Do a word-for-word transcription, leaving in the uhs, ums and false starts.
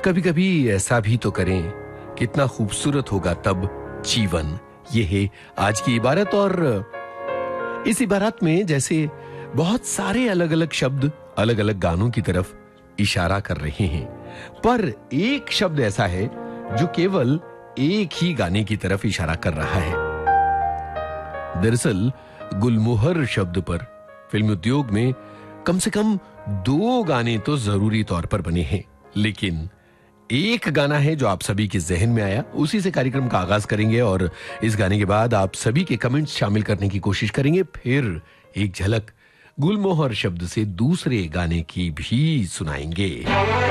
कभी कभी ऐसा भी तो करें, कितना खूबसूरत होगा तब जीवन। ये है आज की इबारत। और इस इबारत में जैसे बहुत सारे अलग अलग शब्द अलग अलग गानों की तरफ इशारा कर रहे हैं, पर एक शब्द ऐसा है जो केवल एक ही गाने की तरफ इशारा कर रहा है। दरअसल गुलमोहर शब्द पर फिल्म उद्योग में कम से कम दो गाने तो जरूरी तौर पर बने हैं, लेकिन एक गाना है जो आप सभी के जहन में आया। उसी से कार्यक्रम का आगाज करेंगे और इस गाने के बाद आप सभी के कमेंट्स शामिल करने की कोशिश करेंगे। फिर एक झलक गुलमोहर शब्द से दूसरे गाने की भी सुनाएंगे।